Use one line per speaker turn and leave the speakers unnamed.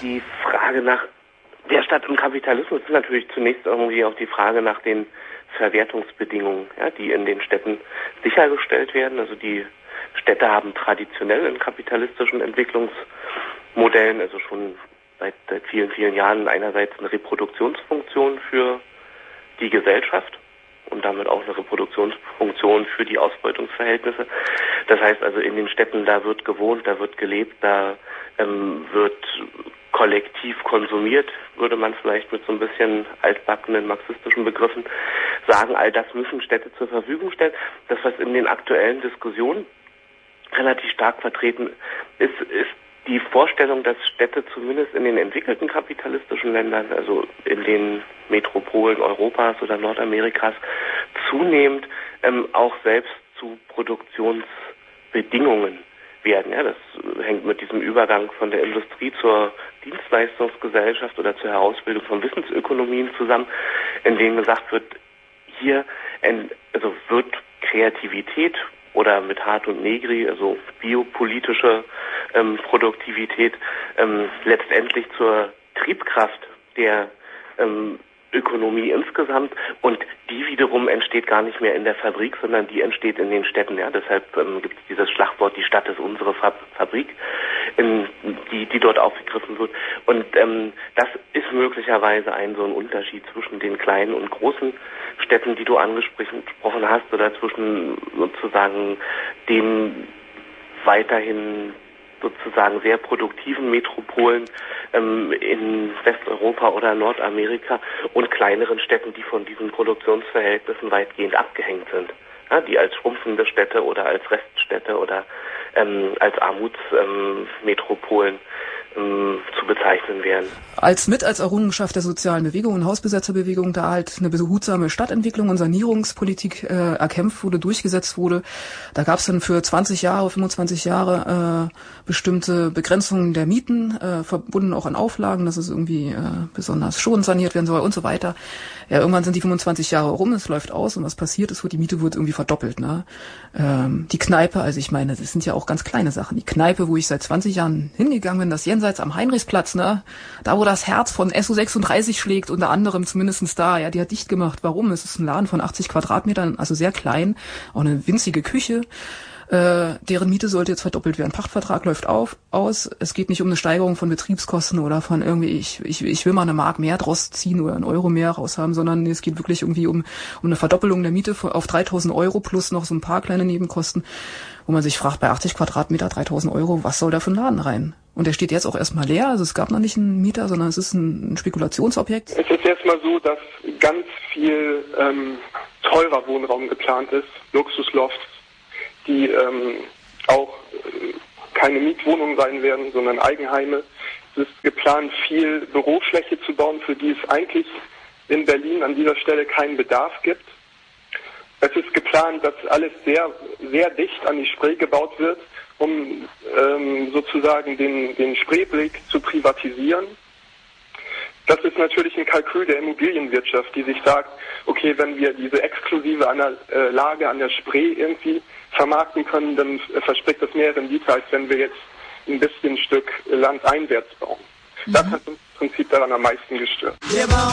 Die Frage nach der Stadt im Kapitalismus ist natürlich zunächst irgendwie auch die Frage nach den Verwertungsbedingungen, ja, die in den Städten sichergestellt werden. Also die Städte haben traditionell in kapitalistischen Entwicklungsmodellen, also schon seit vielen, vielen Jahren einerseits eine Reproduktionsfunktion für die Gesellschaft und damit auch eine Reproduktionsfunktion für die Ausbeutungsverhältnisse. Das heißt also in den Städten, da wird gewohnt, da wird gelebt, da wird kollektiv konsumiert, würde man vielleicht mit so ein bisschen altbackenen marxistischen Begriffen sagen. All das müssen Städte zur Verfügung stellen. Das, was in den aktuellen Diskussionen relativ stark vertreten ist, ist die Vorstellung, dass Städte zumindest in den entwickelten kapitalistischen Ländern, also in den Metropolen Europas oder Nordamerikas, zunehmend auch selbst zu Produktionsbedingungen werden. Ja, das hängt mit diesem Übergang von der Industrie zur Dienstleistungsgesellschaft oder zur Herausbildung von Wissensökonomien zusammen, in denen gesagt wird, hier wird Kreativität oder mit Hart und Negri, also biopolitische Produktivität, letztendlich zur Triebkraft der Ökonomie insgesamt, und die wiederum entsteht gar nicht mehr in der Fabrik, sondern die entsteht in den Städten. Ja, deshalb gibt es dieses Schlagwort, die Stadt ist unsere Fabrik, die dort aufgegriffen wird. Und das ist möglicherweise so ein Unterschied zwischen den kleinen und großen Städten, die du angesprochen hast, oder zwischen sozusagen den weiterhin sozusagen sehr produktiven Metropolen in Westeuropa oder Nordamerika und kleineren Städten, die von diesen Produktionsverhältnissen weitgehend abgehängt sind, ja, die als schrumpfende Städte oder als Reststädte oder als Armutsmetropolen zu bezeichnen wären.
Als Errungenschaft der sozialen Bewegung und Hausbesetzerbewegung da halt eine behutsame Stadtentwicklung und Sanierungspolitik erkämpft wurde, durchgesetzt wurde. Da gab es dann für 20 Jahre, 25 Jahre bestimmte Begrenzungen der Mieten, verbunden auch an Auflagen, dass es irgendwie besonders schonend saniert werden soll und so weiter. Ja, irgendwann sind die 25 Jahre rum, es läuft aus, und was passiert ist, die Miete wird irgendwie verdoppelt. Ne? Die Kneipe, also ich meine, das sind ja auch ganz kleine Sachen. Die Kneipe, wo ich seit 20 Jahren hingegangen bin, das Jenseits am Heinrichsplatz, ne? Da, wo das Herz von SO36 schlägt, unter anderem zumindestens da, ja, die hat dicht gemacht. Warum? Es ist ein Laden von 80 Quadratmetern, also sehr klein, auch eine winzige Küche. Deren Miete sollte jetzt verdoppelt werden. Pachtvertrag läuft aus. Es geht nicht um eine Steigerung von Betriebskosten oder von irgendwie, ich will mal eine Mark mehr draus ziehen oder einen Euro mehr raus haben, sondern es geht wirklich irgendwie um eine Verdoppelung der Miete auf 3.000 Euro plus noch so ein paar kleine Nebenkosten, wo man sich fragt, bei 80 Quadratmeter 3.000 Euro, was soll da für ein Laden rein? Und der steht jetzt auch erstmal leer, also es gab noch nicht einen Mieter, sondern es ist ein Spekulationsobjekt.
Es ist erstmal so, dass ganz viel teurer Wohnraum geplant ist, Luxuslofts, die auch keine Mietwohnungen sein werden, sondern Eigenheime. Es ist geplant, viel Bürofläche zu bauen, für die es eigentlich in Berlin an dieser Stelle keinen Bedarf gibt. Es ist geplant, dass alles sehr, sehr dicht an die Spree gebaut wird, um sozusagen den Spreeblick zu privatisieren. Das ist natürlich ein Kalkül der Immobilienwirtschaft, die sich sagt, okay, wenn wir diese exklusive Lage an der Spree irgendwie vermarkten können, dann verspricht das mehr Rendite, als wenn wir jetzt ein bisschen Stück Land einwärts bauen. Das hat uns im Prinzip daran am meisten gestört.